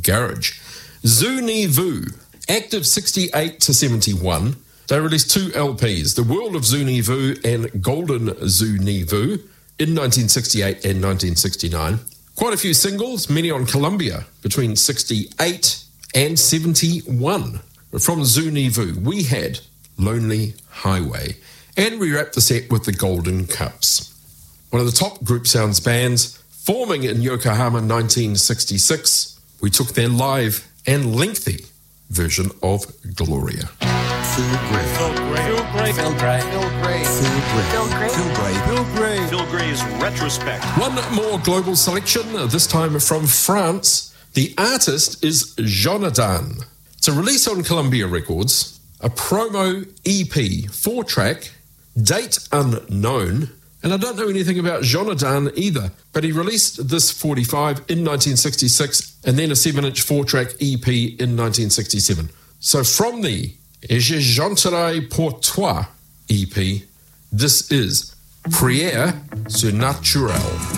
garage. Zuni Vu, active 68 to 71. They released 2 LPs, The World of Zuni Vu and Golden Zuni Vu, in 1968 and 1969. Quite a few singles, many on Columbia, between 68 and 71. But from Zuni Vu, we had Lonely Highway. And we wrapped the set with the Golden Cups. One of the top Group Sounds bands, forming in Yokohama 1966, we took their live and lengthy version of Gloria. Feel great. Feel great. Feel great. Feel great. Feel great. Feel great. Feel great. Feel great. Feel Gray's retrospect. One more global selection, this time from France. The artist is Jonathan. It's a release on Columbia Records, a promo EP, 4-track, date unknown, and I don't know anything about Jonathan either, but he released this 45 in 1966 and then a 7-inch 4-track EP in 1967. So from the Je chanterai pour toi EP, this is Prière Surnaturelle.